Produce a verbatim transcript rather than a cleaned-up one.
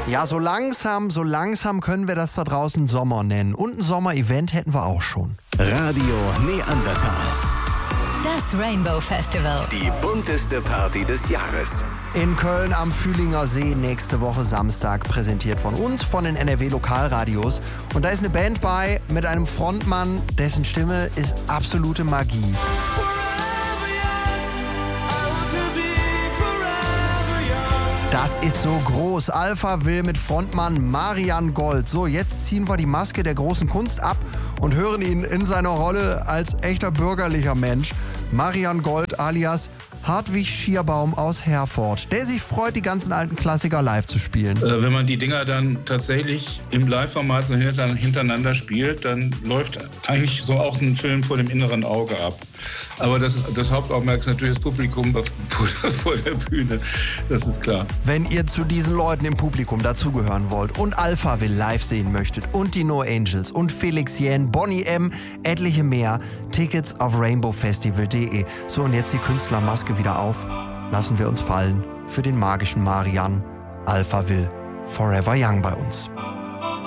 Ja, so langsam, so langsam können wir das da draußen Sommer nennen. Und ein Sommer-Event hätten wir auch schon. Radio Neandertal. Das Rainbow Festival. Die bunteste Party des Jahres. In Köln am Fühlinger See nächste Woche Samstag, präsentiert von uns, von den N R W-Lokalradios. Und da ist eine Band bei mit einem Frontmann, dessen Stimme ist absolute Magie. Das ist so groß. Alpha Will mit Frontmann Marian Gold. So, jetzt ziehen wir die Maske der großen Kunst ab und hören ihn in seiner Rolle als echter bürgerlicher Mensch. Marian Gold alias Hartwig Schierbaum aus Herford, der sich freut, die ganzen alten Klassiker live zu spielen. Äh, wenn man die Dinger dann tatsächlich im Live-Format so hintereinander spielt, dann läuft eigentlich so auch ein Film vor dem inneren Auge ab. Aber das, das Hauptaugenmerk ist natürlich das Publikum vor, vor der Bühne, das ist klar. Wenn ihr zu diesen Leuten im Publikum dazugehören wollt und Alpha Will live sehen möchtet und die No Angels und Felix Jähn, Bonnie M., etliche mehr, Tickets auf rainbow festival punkt de. So, und jetzt die Künstlermaske wieder auf. Lassen wir uns fallen für den magischen Marian. Alpha Will, Forever Young bei uns.